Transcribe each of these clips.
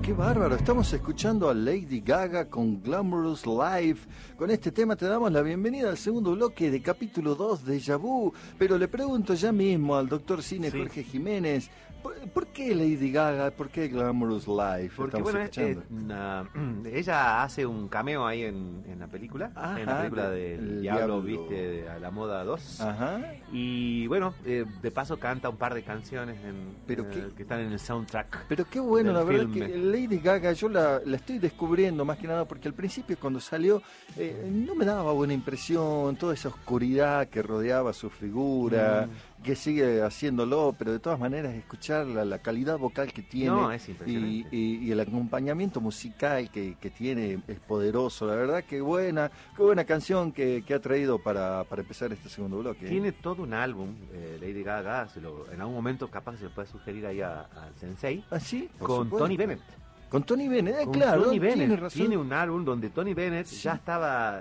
Qué bárbaro, estamos escuchando a Lady Gaga con Glamorous Life. Con este tema te damos la bienvenida al segundo bloque de capítulo 2 de Déjà Vu. Pero le pregunto ya mismo al doctor Cine Jorge Jiménez, ¿por qué Lady Gaga? ¿Por qué Glamorous Life? Porque bueno, ella hace un cameo ahí en la película. Ajá, en la película del Diablo Viste a la Moda 2. Ajá. Y bueno, de paso canta un par de canciones que están en el soundtrack. Pero qué bueno, la verdad que Lady Gaga yo la estoy descubriendo más que nada porque al principio cuando salió no me daba buena impresión, toda esa oscuridad que rodeaba su figura, que sigue haciéndolo, pero de todas maneras escuchar la calidad vocal que tiene es impresionante. y el acompañamiento musical que tiene es poderoso, la verdad que qué buena canción que ha traído para empezar este segundo bloque. Tiene todo un álbum, Lady Gaga, en algún momento capaz se lo puede sugerir ahí al Sensei, sí, con Tony Bennett. Con Tony Bennett, claro, Tony Bennett tiene razón. Tiene un álbum donde Tony Bennett ya estaba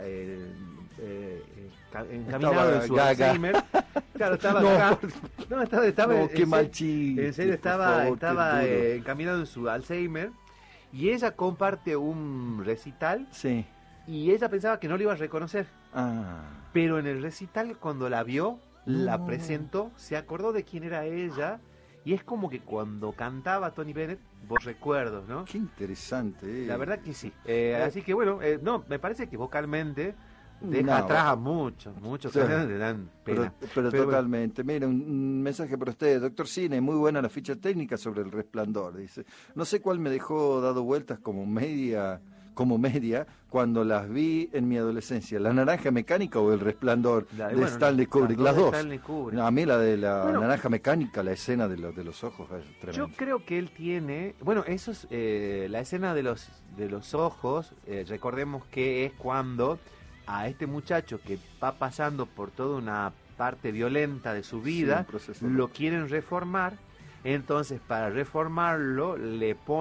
encaminado en su Alzheimer. Claro, estaba qué mal chiste. En serio, estaba encaminado en su Alzheimer. Y ella comparte un recital. Sí. Y ella pensaba que no lo iba a reconocer. Pero en el recital, cuando la vio, la presentó, se acordó de quién era ella. Y es como que cuando cantaba Tony Bennett, vos recuerdos, ¿no? Qué interesante. La verdad que sí. Así que bueno, me parece que vocalmente deja atrás a muchos canciones le dan pena. Pero totalmente. Mira, un mensaje para ustedes. Doctor Cine, muy buena la ficha técnica sobre El Resplandor. Dice, no sé cuál me dejó dado vueltas como media cuando las vi en mi adolescencia, La Naranja Mecánica o El Resplandor de Stanley Kubrick, las dos. A mí la de la Naranja Mecánica, la escena de los ojos es tremenda. Yo creo que él tiene, eso es la escena de los ojos, recordemos que es cuando a este muchacho que va pasando por toda una parte violenta de su vida, lo quieren reformar, entonces para reformarlo le ponen